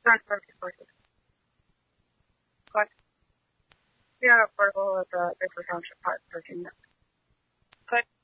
different resources. But we are affordable at the Baker Township Park parking. But